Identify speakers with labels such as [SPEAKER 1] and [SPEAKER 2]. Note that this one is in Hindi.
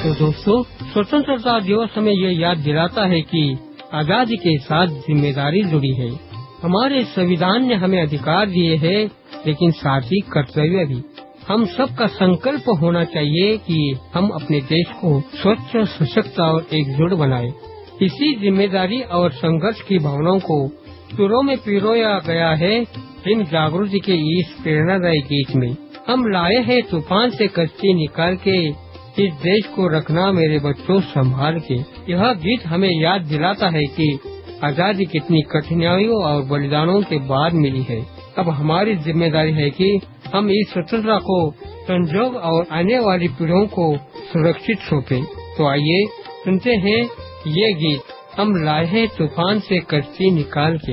[SPEAKER 1] तो दोस्तों, स्वतंत्रता दिवस हमें ये याद दिलाता है कि आजादी के साथ जिम्मेदारी जुड़ी है। हमारे संविधान ने हमें अधिकार दिए हैं, लेकिन साथ ही कर्तव्य भी। हम सबका संकल्प होना चाहिए कि हम अपने देश को स्वच्छ, सशक्त और एकजुट बनाएं। इसी जिम्मेदारी और संघर्ष की भावनाओं को सुरों में पिरोया गया है इन जागृति के इस प्रेरणादायी गीत में। हम लाए हैं तूफान से कश्ती निकाल के, इस देश को रखना मेरे बच्चों संभाल के। यह गीत हमें याद दिलाता है कि आजादी कितनी कठिनाइयों और बलिदानों के बाद मिली है। अब हमारी जिम्मेदारी है कि हम इस स्वतंत्रता को संजोग और आने वाली पीढ़ियों को सुरक्षित सौंपे। तो आइए सुनते हैं ये गीत, हम लाए हैं तूफान से कश्ती निकाल के।